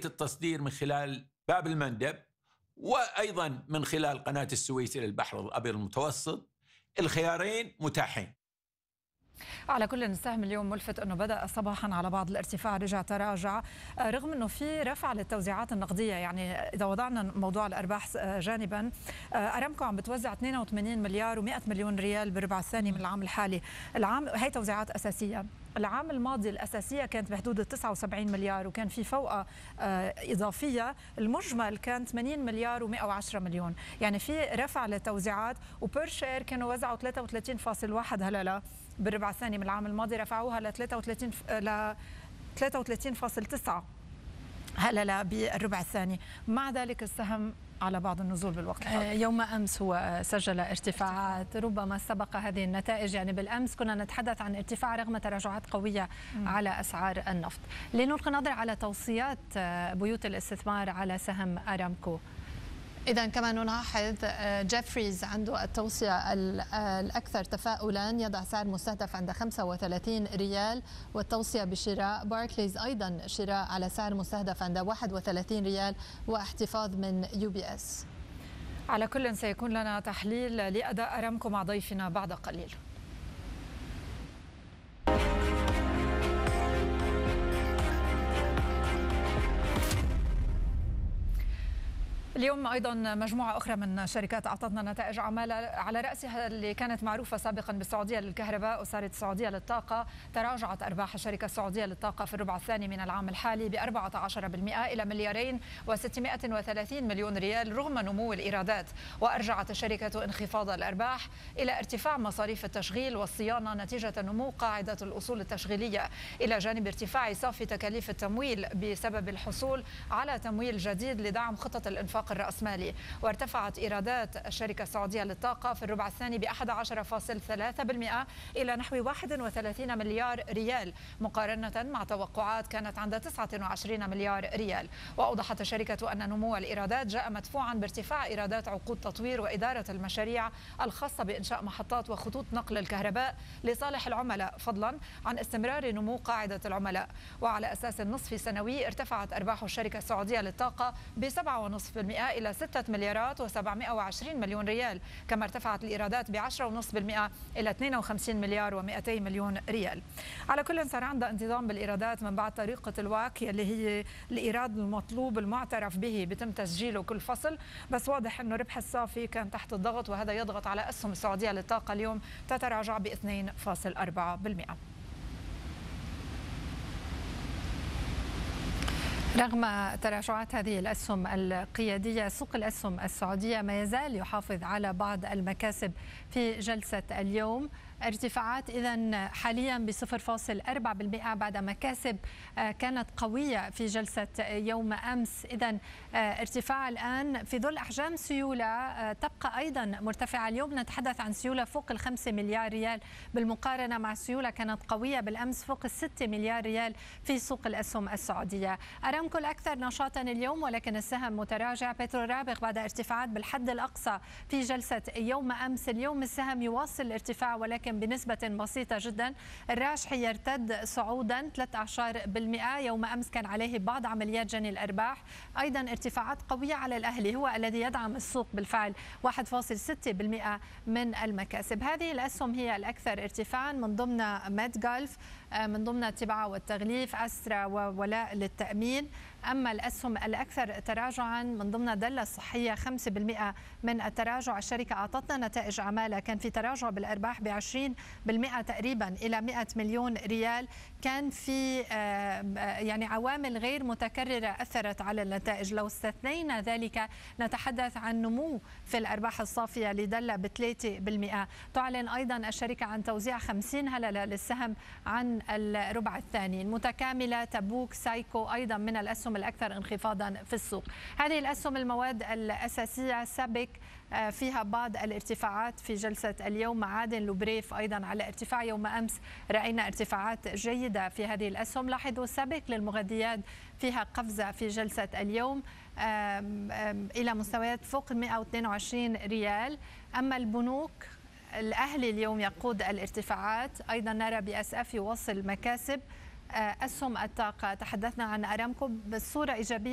التصدير من خلال باب المندب وأيضا من خلال قناة السويس إلى البحر الأبيض المتوسط. الخيارين متاحين. على كل السهم اليوم ملفت أنه بدأ صباحا على بعض الارتفاع، رجع تراجع رغم أنه في رفع للتوزيعات النقدية. يعني إذا وضعنا موضوع الأرباح جانبا، أرامكو عم بتوزع 82 مليار و100 مليون ريال بالربع الثاني من العام الحالي. هي توزيعات أساسية. العام الماضي الأساسية كانت بحدود 79 مليار وكان في فوقها إضافية. المجمل كان 80 مليار و110 مليون. يعني في رفع للتوزيعات. وبير شير كانوا وزعوا 33.1 هللة بالربع الثاني من العام الماضي، رفعوها ل 33.9 هللة بالربع الثاني. مع ذلك السهم على بعض النزول بالوقت الحالي. يوم أمس هو سجل ارتفاعات ربما سبق هذه النتائج. يعني بالأمس كنا نتحدث عن ارتفاع رغم تراجعات قوية على أسعار النفط. لنلقي نظرة على توصيات بيوت الاستثمار على سهم أرامكو. إذا كما نلاحظ جيفريز عنده التوصية الأكثر تفاؤلا، يضع سعر مستهدف عند 35 ريال والتوصية بشراء. باركليز أيضا شراء على سعر مستهدف عند 31 ريال واحتفاظ من UBS. على كل سيكون لنا تحليل لأداء أرامكو مع ضيفنا بعد قليل. اليوم أيضا مجموعة أخرى من شركات أعطتنا نتائج أعمال، على رأسها اللي كانت معروفة سابقا بالسعودية للكهرباء وصارت السعودية للطاقة. تراجعت أرباح الشركة السعودية للطاقة في الربع الثاني من العام الحالي ب14% إلى 2,630 مليون ريال رغم نمو الإيرادات. وأرجعت الشركة انخفاض الأرباح إلى ارتفاع مصاريف التشغيل والصيانة نتيجة نمو قاعدة الأصول التشغيلية، إلى جانب ارتفاع صافي تكاليف التمويل بسبب الحصول على تمويل جديد لدعم خطط الإنفاق الرأسمالي. وارتفعت إيرادات الشركة السعودية للطاقة في الربع الثاني ب11.3% إلى نحو 31 مليار ريال مقارنة مع توقعات كانت عند 29 مليار ريال. وأوضحت الشركة أن نمو الإيرادات جاء مدفوعا بارتفاع إيرادات عقود تطوير وإدارة المشاريع الخاصة بإنشاء محطات وخطوط نقل الكهرباء لصالح العملاء، فضلا عن استمرار نمو قاعدة العملاء. وعلى أساس نصفي سنوي ارتفعت أرباح الشركة السعودية للطاقة ب7.5% إلى 6 مليارات و720 مليون ريال، كما ارتفعت الإيرادات ب10.5% إلى 52 مليار و200 مليون ريال. على كل صار عندها انتظام بالإيرادات من بعد طريقة الواك اللي هي الإيراد المطلوب المعترف به بيتم تسجيله كل فصل، بس واضح أنه ربح الصافي كان تحت الضغط وهذا يضغط على أسهم السعودية للطاقة اليوم تتراجع ب2.4%. رغم تراجعات هذه الأسهم القيادية، سوق الأسهم السعودية ما يزال يحافظ على بعض المكاسب في جلسة اليوم. ارتفاعات إذن حاليا ب0.4% بعد مكاسب كانت قوية في جلسة يوم أمس. إذن ارتفاع الآن في ظل أحجام سيولة تبقى أيضا مرتفعة. اليوم نتحدث عن سيولة فوق 5 مليار ريال بالمقارنة مع سيولة كانت قوية بالأمس فوق 6 مليار ريال في سوق الأسهم السعودية. أرامكو الأكثر نشاطا اليوم ولكن السهم متراجع. بترو رابغ بعد ارتفاعات بالحد الأقصى في جلسة يوم أمس، اليوم السهم يواصل الارتفاع ولكن بنسبة بسيطة جدا. الراجحي يرتد صعودا 13%. يوم أمس كان عليه بعض عمليات جني الأرباح. أيضا ارتفاعات قوية على الأهلي هو الذي يدعم السوق بالفعل 1.6% من المكاسب. هذه الأسهم هي الأكثر ارتفاعا من ضمن ميد جولف، من ضمن التباعة والتغليف، أسترا وولاء للتأمين. أما الأسهم الأكثر تراجعا من ضمن دلة الصحية 5% من التراجع. الشركة أعطتنا نتائج أعمالها كان في تراجع بالأرباح ب20% تقريبا إلى 100 مليون ريال. كان في يعني عوامل غير متكررة أثرت على النتائج. لو استثنينا ذلك نتحدث عن نمو في الأرباح الصافية لدلة ب3%. تعلن أيضا الشركة عن توزيع 50 هللة للسهم عن الربع الثاني. المتكاملة، تبوك، سايكو أيضا من الأسهم الأكثر انخفاضا في السوق. هذه الأسهم المواد الأساسية سابك فيها بعض الارتفاعات في جلسة اليوم. معادن لوبريف أيضا على ارتفاع. يوم أمس رأينا ارتفاعات جيدة في هذه الأسهم. لاحظوا سابك للمغذيات فيها قفزة في جلسة اليوم إلى مستويات فوق 122 ريال. أما البنوك، الأهلي اليوم يقود الارتفاعات. أيضا نرى BSF يوصل مكاسب. أسهم الطاقة تحدثنا عن أرامكو بصورة إيجابية